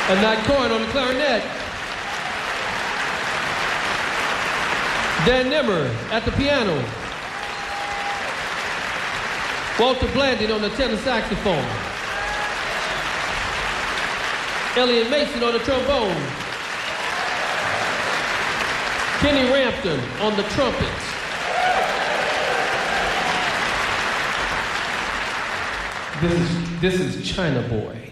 Nat Coyne on the clarinet. Dan Nimmer at the piano. Walter Blanding on the tenor saxophone. Elliot Mason on the trombone. Kenny Rampton on the trumpet. This is China Boy.